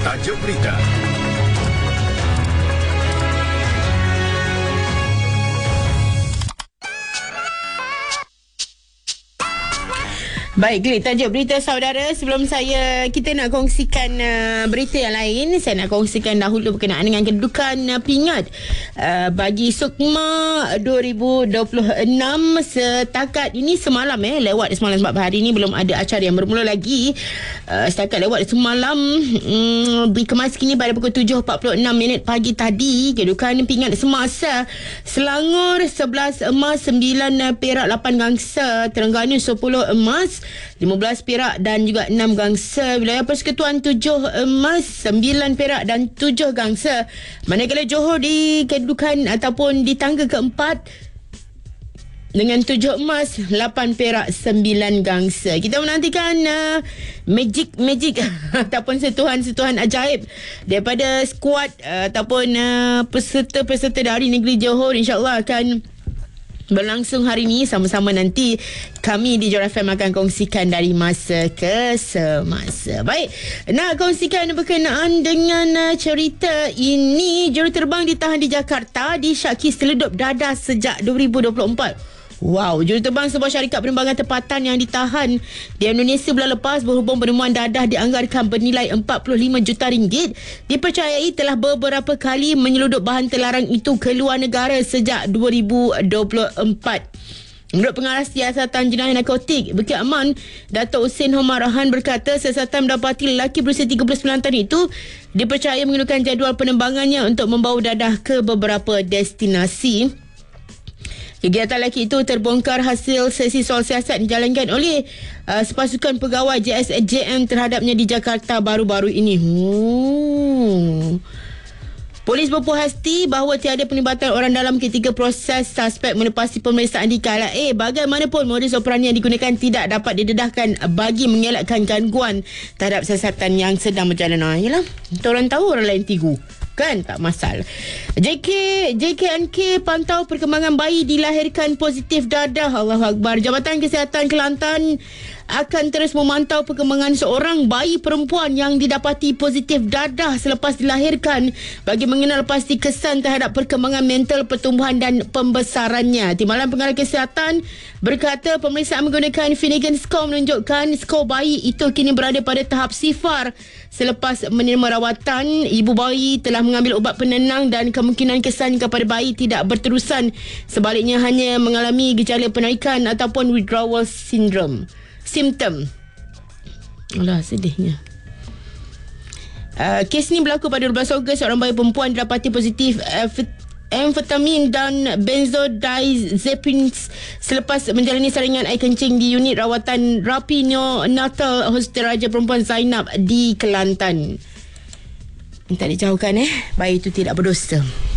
Tajuk berita. Baik, tajuk berita saudara. Sebelum kita nak kongsikan berita yang lain, saya nak kongsikan dahulu berkenaan dengan kedudukan pingat bagi Sukma 2026 setakat ini semalam lewat semalam, sebab hari ini belum ada acara yang bermula lagi. Setakat lewat semalam dikemas kini pada pukul 7.46 pagi tadi. Kedudukan pingat semasa Selangor 11 emas, 9 perak, 8 gangsa. Terengganu 10 emas, 15 perak dan juga 6 gangsa. Wilayah Persekutuan 7 emas, 9 perak dan 7 gangsa. Manakala Johor di kedudukan ataupun di tangga keempat dengan 7 emas, 8 perak, 9 gangsa. Kita menantikan magic ataupun sentuhan-sentuhan ajaib daripada skuad ataupun peserta-peserta dari negeri Johor. InsyaAllah akan berlangsung hari ini. Sama-sama nanti kami di Johor FM akan kongsikan dari masa ke semasa. Baik, nak kongsikan berkenaan dengan cerita ini. Juruterbang ditahan di Jakarta disyaki seledup dadah sejak 2024. Wow, juruterbang sebuah syarikat penerbangan tempatan yang ditahan di Indonesia bulan lepas berhubung penemuan dadah dianggarkan bernilai 45 juta ringgit dipercayai telah beberapa kali menyeludup bahan terlarang itu ke luar negara sejak 2024. Menurut Pengarah Siasatan Jenayah Narkotik Bukit Aman, Dato' Hussein Omar Rahan berkata siasatan mendapati lelaki berusia 39 tahun itu dipercayai menggunakan jadual penerbangannya untuk membawa dadah ke beberapa destinasi. Kegiatan lelaki itu terbongkar hasil sesi soal siasat dijalankan oleh sepasukan pegawai JSJM terhadapnya di Jakarta baru-baru ini. Polis berpuas hati bahawa tiada pelibatan orang dalam ketiga proses suspek melepasi pemeriksaan di Kala. Bagaimanapun modus operandi yang digunakan tidak dapat didedahkan bagi mengelakkan gangguan terhadap siasatan yang sedang berjalan. Yalah, orang tahu orang lain tigu. Kan tak masalah. JKNK pantau perkembangan bayi dilahirkan positif dadah. Allahu Akbar. Jabatan Kesihatan Kelantan akan terus memantau perkembangan seorang bayi perempuan yang didapati positif dadah selepas dilahirkan bagi mengenal pasti kesan terhadap perkembangan mental, pertumbuhan dan pembesarannya. Timbalan Pengarah Kesihatan berkata pemeriksaan menggunakan Finnegan Score menunjukkan skor bayi itu kini berada pada tahap sifar. Selepas menerima rawatan, ibu bayi telah mengambil ubat penenang dan kemungkinan kesan kepada bayi tidak berterusan. Sebaliknya hanya mengalami gejala penaikan ataupun withdrawal syndrome. Simptom. Alah, sedihnya. Kes ni berlaku pada 12 Ogos. Seorang bayi perempuan didapati positif amfetamin dan benzodiazepine selepas menjalani saringan air kencing di unit rawatan Rapi Neonatal Hospital Raja Perempuan Zainab di Kelantan. Minta dijauhkan bayi itu tidak berdosa.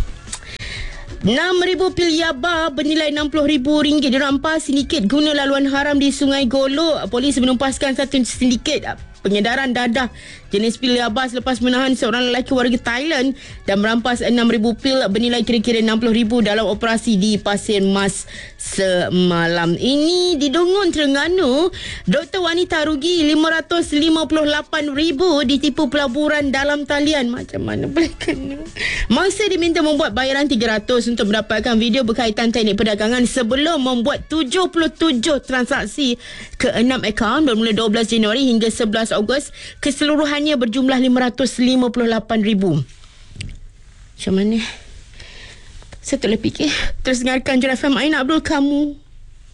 6,000 pil yaba bernilai RM60,000 dirampas sindiket guna laluan haram di Sungai Golok. Polis menumpaskan satu sindiket pengedaran dadah jenis pil yaba selepas menahan seorang lelaki warga Thailand dan merampas 6,000 pil bernilai kira-kira RM60,000 dalam operasi di Pasir Mas semalam. Ini di Dongon, Terengganu. Doktor wanita rugi RM558,000 ditipu pelaburan dalam talian. Macam mana boleh kena? Mangsa diminta membuat bayaran RM300 untuk mendapatkan video berkaitan teknik perdagangan sebelum membuat 77 transaksi ke 6 akaun bermula 12 Januari hingga 11 Ogos. Keseluruhannya berjumlah RM558,000. Macam mana? Saya tak boleh fikir. Terus dengarkan Johor FM. Aina Abdul kamu.